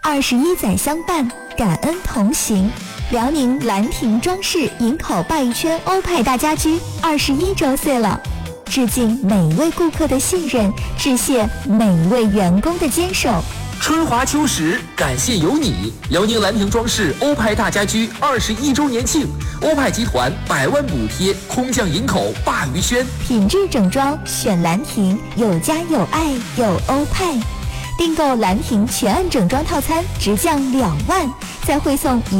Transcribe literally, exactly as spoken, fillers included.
二十一载相伴，感恩同行。辽宁兰亭装饰营口鲅鱼圈欧派大家居二十一周岁了，致敬每一位顾客的信任，致谢每一位员工的坚守。 春华秋实，感谢有你！辽宁兰亭装饰欧派大家居二十一周年庆，欧派集团百万补贴空降营口鲅鱼圈， 品质整装选兰亭，有家有爱有欧派。订购兰亭全案整装套餐直降两万，再汇送